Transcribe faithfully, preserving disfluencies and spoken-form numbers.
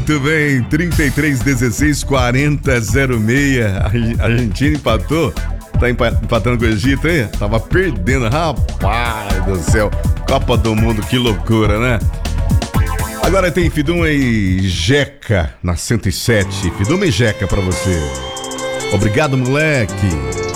Muito bem, trinta e três, dezesseis, quarenta, zero seis. A Argentina empatou. Tá empatando com o Egito, hein? Tava perdendo, rapaz do céu. Copa do Mundo, que loucura, né? Agora tem Fiduma e Jeca na cento e sete. Fiduma e Jeca pra você. Obrigado, moleque.